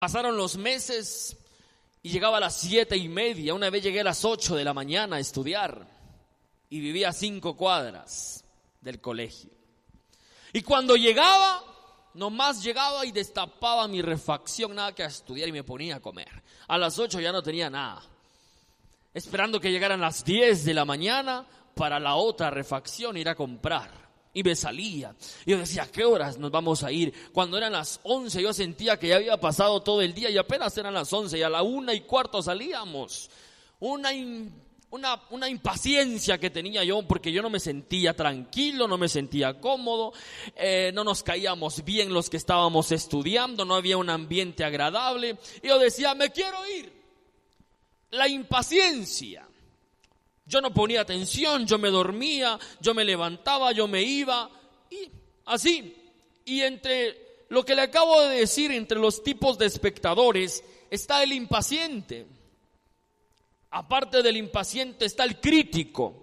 Pasaron los meses y llegaba a las 7:30. Una vez llegué a las 8 de la mañana a estudiar y vivía a 5 cuadras del colegio. Y cuando llegaba, nomás llegaba y destapaba mi refacción, nada que a estudiar, y me ponía a comer. A las 8 ya no tenía nada, esperando que llegaran las 10 de la mañana para la otra refacción, ir a comprar. Y me salía, y yo decía, ¿a qué horas nos vamos a ir? Cuando eran las 11 yo sentía que ya había pasado todo el día y apenas eran las 11 y a la 1:15 salíamos. Una impaciencia que tenía yo, porque yo no me sentía tranquilo, no me sentía cómodo, no nos caíamos bien los que estábamos estudiando, no había un ambiente agradable. Y yo decía, me quiero ir. La impaciencia. Yo no ponía atención, yo me dormía, yo me levantaba, yo me iba, y así. Y entre lo que le acabo de decir, entre los tipos de espectadores, está el impaciente. Aparte del impaciente está el crítico.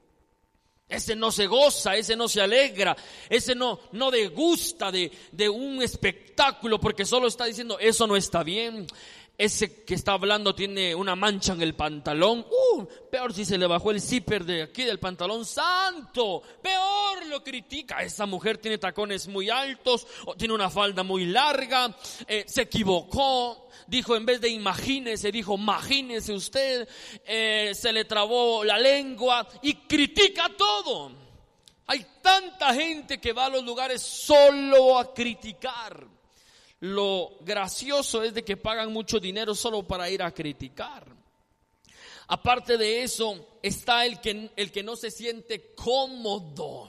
Ese no se goza, ese no se alegra, ese no degusta de un espectáculo porque solo está diciendo, eso no está bien. Ese que está hablando tiene una mancha en el pantalón. Peor si se le bajó el zipper de aquí del pantalón. ¡Santo! Peor lo critica. Esa mujer tiene tacones muy altos o tiene una falda muy larga. Se equivocó. Dijo, en vez de imagínese, dijo, imagínese usted. Se le trabó la lengua y critica todo. Hay tanta gente que va a los lugares solo a criticar. Lo gracioso es de que pagan mucho dinero solo para ir a criticar. Aparte de eso, está el que no se siente cómodo.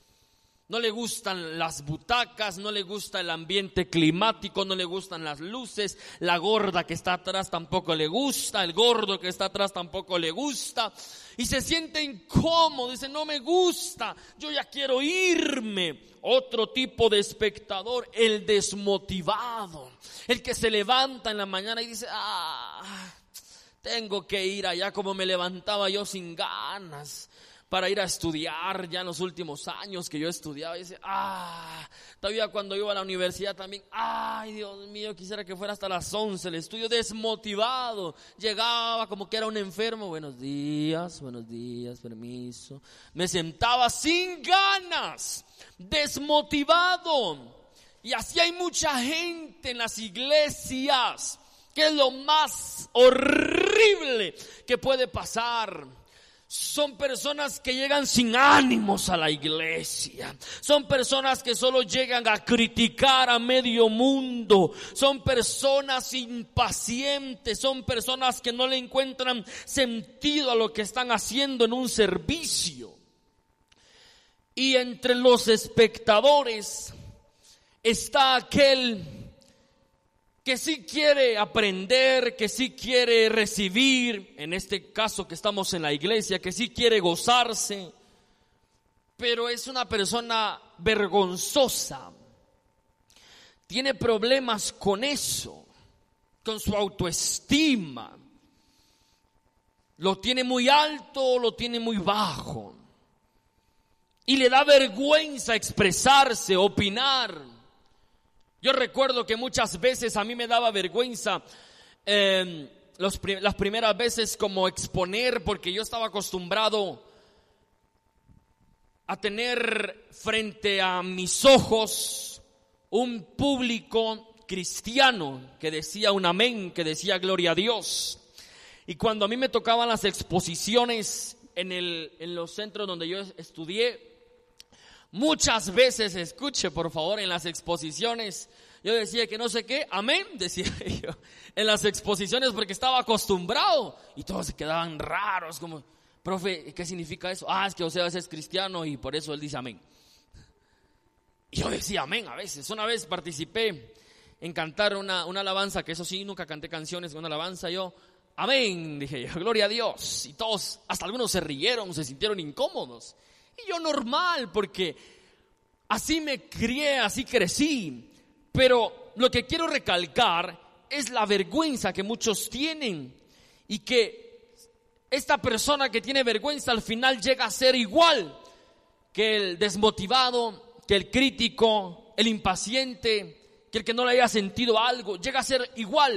No le gustan las butacas, no le gusta el ambiente climático, no le gustan las luces. La gorda que está atrás tampoco le gusta, el gordo que está atrás tampoco le gusta. Y se siente incómodo, dice, no me gusta, yo ya quiero irme. Otro tipo de espectador, el desmotivado, el que se levanta en la mañana y dice, tengo que ir allá, como me levantaba yo sin ganas para ir a estudiar ya en los últimos años que yo estudiaba. Y dice, todavía cuando iba a la universidad también, ay Dios mío, quisiera que fuera hasta las 11 el estudio. Desmotivado, llegaba como que era un enfermo, buenos días, permiso. Me sentaba sin ganas, desmotivado. Y así hay mucha gente en las iglesias, que es lo más horrible que puede pasar. Son personas que llegan sin ánimos a la iglesia. Son personas que solo llegan a criticar a medio mundo. Son personas impacientes. Son personas que no le encuentran sentido a lo que están haciendo en un servicio. Y entre los espectadores está aquel que sí quiere aprender, que sí quiere recibir, en este caso que estamos en la iglesia, que sí quiere gozarse, pero es una persona vergonzosa. Tiene problemas con eso, con su autoestima. Lo tiene muy alto, lo tiene muy bajo. Y le da vergüenza expresarse, opinar. Yo recuerdo que muchas veces a mí me daba vergüenza las primeras veces como exponer, porque yo estaba acostumbrado a tener frente a mis ojos un público cristiano que decía un amén, que decía gloria a Dios. Y cuando a mí me tocaban las exposiciones en los centros donde yo estudié, muchas veces, escuche por favor, en las exposiciones, yo decía que no sé qué, amén, decía yo, en las exposiciones, porque estaba acostumbrado, y todos se quedaban raros, como, profe, ¿qué significa eso? Es que Oseas es cristiano y por eso él dice amén. Y yo decía amén a veces. Una vez participé en cantar una alabanza, que eso sí, nunca canté canciones con una alabanza, yo, amén, dije yo, gloria a Dios, y todos, hasta algunos se rieron, se sintieron incómodos. Y yo normal, porque así me crié, así crecí. Pero lo que quiero recalcar es la vergüenza que muchos tienen. Y que esta persona que tiene vergüenza al final llega a ser igual que el desmotivado, que el crítico, el impaciente, que el que no le haya sentido algo llega a ser igual